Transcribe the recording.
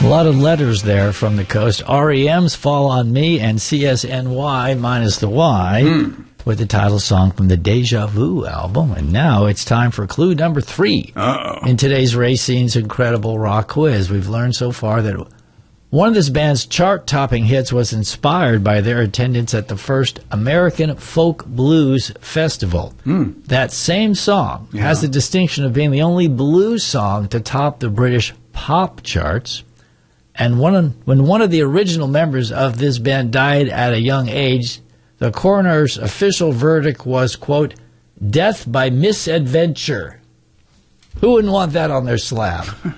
A lot of letters there from the coast. REM's Fall on Me and CSNY minus the Y with the title song from the Deja Vu album. And now it's time for clue number 3. In today's Racine's Incredible Rock Quiz. We've learned so far that one of this band's chart-topping hits was inspired by their attendance at the first American Folk Blues Festival. That same song has the distinction of being the only blues song to top the British pop charts. And when one of the original members of this band died at a young age, the coroner's official verdict was, quote, death by misadventure. Who wouldn't want that on their slab?